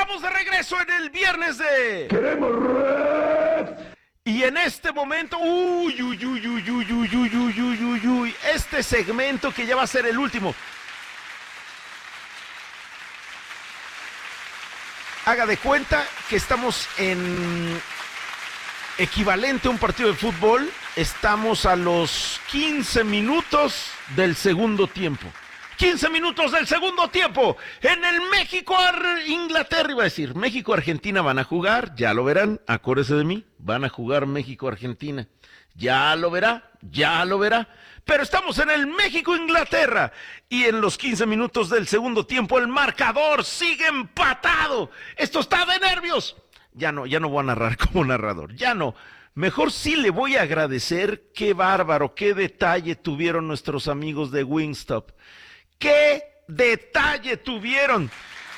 Estamos de regreso en el viernes de... ¡Queremos Red! Y en este momento, este segmento que ya va a ser el último. Haga de cuenta que estamos en equivalente a un partido de fútbol. Estamos a los 15 minutos del segundo tiempo. 15 minutos del segundo tiempo. En el México-Inglaterra, iba a decir. México-Argentina van a jugar, ya lo verán. Acuérdese de mí, van a jugar México-Argentina. Ya lo verá, ya lo verá. Pero estamos en el México-Inglaterra. Y en los 15 minutos del segundo tiempo el marcador sigue empatado. Esto está de nervios. Ya no voy a narrar como narrador, ya no. Mejor sí le voy a agradecer. Qué bárbaro, qué detalle tuvieron nuestros amigos de Wingstop. ¡Qué detalle tuvieron!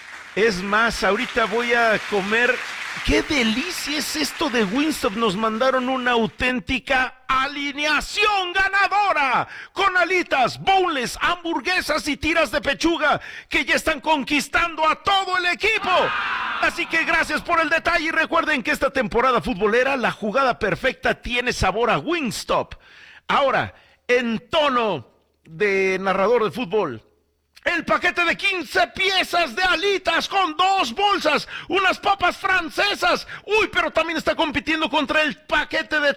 Es más, ahorita voy a comer. ¡Qué delicia es esto de Wingstop! Nos mandaron una auténtica alineación ganadora, con alitas, boneless, hamburguesas y tiras de pechuga, que ya están conquistando a todo el equipo. Así que gracias por el detalle y recuerden que esta temporada futbolera, la jugada perfecta tiene sabor a Wingstop. Ahora, en tono de narrador de fútbol, el paquete de 15 piezas de alitas con 2 bolsas, unas papas francesas. Uy, pero también está compitiendo contra el paquete de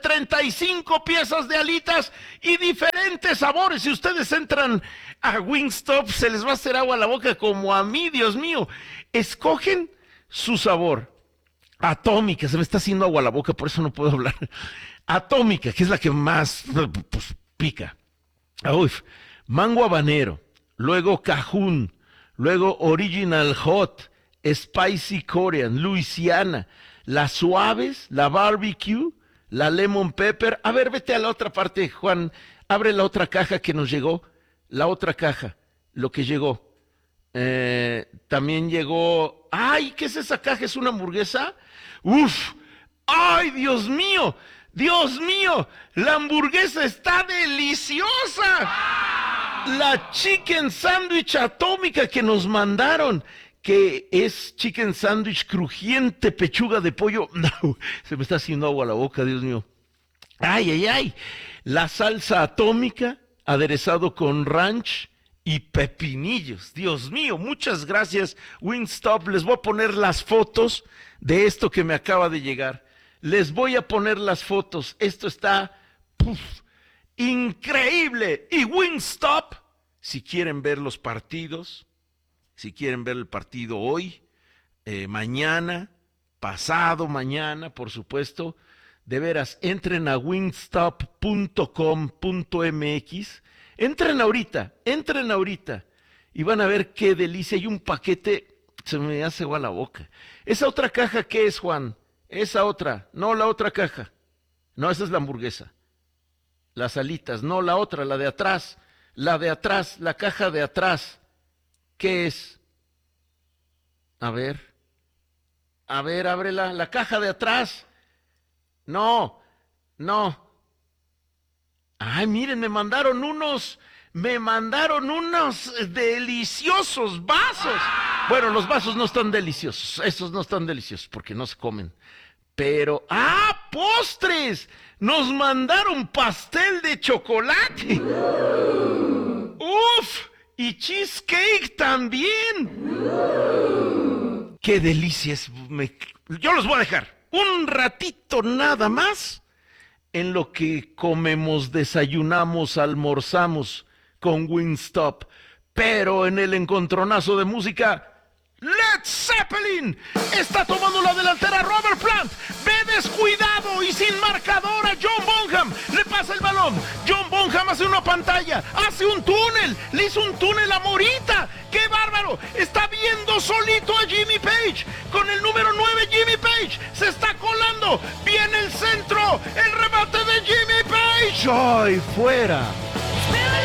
35 piezas de alitas y diferentes sabores. Si ustedes entran a Wingstop, se les va a hacer agua a la boca como a mí, Dios mío. Escogen su sabor. Atómica, se me está haciendo agua a la boca, por eso no puedo hablar. Atómica, que es la que más pues, pica. Uf, mango habanero. Luego Cajun, luego Original Hot, Spicy Korean, Louisiana, las suaves, la barbecue, la lemon pepper. A ver, vete a la otra parte, Juan, abre la otra caja que nos llegó, la otra caja, lo que llegó. También llegó, ¡ay! ¿Qué es esa caja? ¿Es una hamburguesa? ¡Uf! ¡Ay, Dios mío! ¡Dios mío! ¡La hamburguesa está deliciosa! La chicken sandwich atómica que nos mandaron, que es chicken sandwich crujiente, pechuga de pollo. No, se me está haciendo agua a la boca, Dios mío. ¡Ay, ay, ay! La salsa atómica, aderezado con ranch y pepinillos. Dios mío, muchas gracias, Wingstop. Les voy a poner las fotos de esto que me acaba de llegar. Les voy a poner las fotos. Esto está increíble. Y Wingstop, si quieren ver los partidos, si quieren ver el partido hoy, mañana, pasado mañana, por supuesto, de veras, entren a wingstop.com.mx. Entren ahorita y van a ver qué delicia. Hay un paquete, se me hace agua la boca. ¿Esa otra caja qué es, Juan? Esa otra, no la otra caja. No, esa es la hamburguesa. Las alitas, no la otra, la de atrás. La de atrás, la caja de atrás. ¿Qué es? A ver, ábrela, la caja de atrás. No. Ay, miren, me mandaron unos deliciosos vasos. Bueno, los vasos no están deliciosos, esos no están deliciosos porque no se comen. Pero, postres, nos mandaron pastel de chocolate. Uf, y cheesecake también. Qué delicias. Yo los voy a dejar un ratito nada más en lo que comemos, desayunamos, almorzamos con Wingstop. Pero en el encontronazo de música, Led Zeppelin está tomando la delantera. Robert Plant ve descuidado y sin marcador a John Bonham. Le pasa el balón. John Bonham hace una pantalla, hace un túnel. Le hizo un túnel a Morita. ¡Qué bárbaro! Está viendo solito a Jimmy Page. Con el número 9, Jimmy Page se está colando. Viene el centro. El remate de Jimmy Page. ¡Ay, fuera!